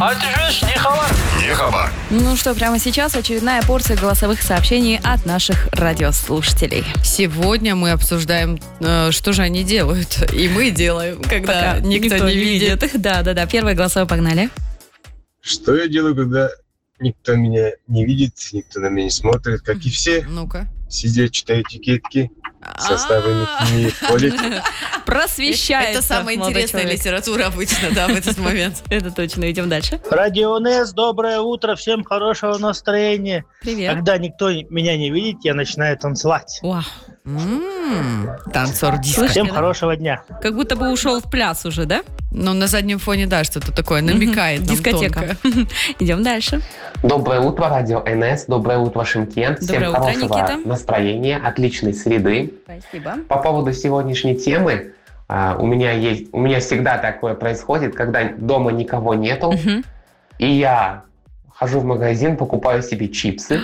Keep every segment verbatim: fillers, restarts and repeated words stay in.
А ты же не хабар. Не хабар. Ну что, прямо сейчас очередная порция голосовых сообщений от наших радиослушателей. Сегодня мы обсуждаем, э, что же они делают. И мы делаем, когда Пока никто, не видит. Да-да-да, первое голосовое, погнали. Что я делаю, когда никто меня не видит, никто на меня не смотрит, как и все? Ну-ка. Сидеть, читаю этикетки, составы не входят. Просвещается. Это самая молодой интересная человек. литература обычно, да, в этот момент. Это точно, идем дальше. Радио НС, доброе утро, всем хорошего настроения. Привет. Когда никто меня не видит, я начинаю танцевать. Вау. М, Танцор диско. Всем да? хорошего дня. Как будто бы ушел в пляс уже, да? Ну, на заднем фоне, да, что-то такое намекает. нам Дискотека. тонко. Идем дальше. Доброе утро, радио НС. Доброе утро, Шымкент. Всем Доброе утро, хорошего Никита. настроения, отличной среды. Спасибо. По поводу сегодняшней темы, а, у меня есть, у меня всегда такое происходит, когда дома никого нету, Мгм. и я хожу в магазин, покупаю себе чипсы.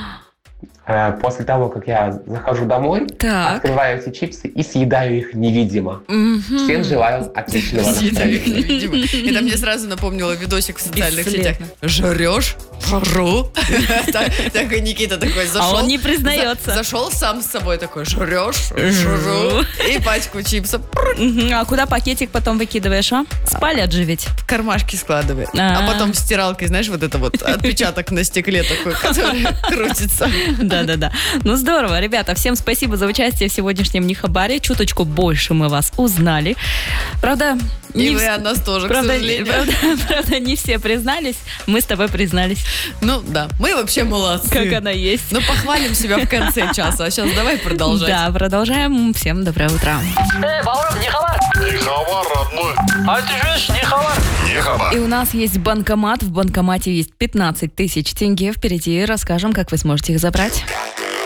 А, После того, как я захожу домой, Так. открываю эти чипсы и съедаю их невидимо. Мгм. Всем желаю отличного Съедаю их настроения. невидимо. Это мне сразу напомнило видосик в социальных сетях. Бесследно. Жрешь? Жру. Так так и Никита такой А зашел. он не признается. за- Зашел сам с собой такой, жрешь? Жру. И пачку чипсов Мгм. А куда пакетик потом выкидываешь, а? Спалят же ведь. в кармашки складывает. А. А потом стиралкой, знаешь, вот это вот отпечаток на стекле такой, который крутится. Да-да-да. Ну здорово, ребята, всем спасибо за участие в сегодняшнем Нехабаре. Чуточку больше мы вас узнали. Правда, И не вы вс- от нас тоже, к правда, сожалению. правда, правда, не все признались. Мы с тобой признались, Ну да, мы вообще молодцы. как она есть. Ну похвалим себя в конце часа. А сейчас давай продолжать. Да, продолжаем. Всем доброе утро. Эй, Баурам, не хабар. Не хабар, родной. А ты же не хабар. Не хабар. И у нас есть банкомат. В банкомате есть пятнадцать тысяч тенге. Впереди расскажем, как вы сможете их забрать.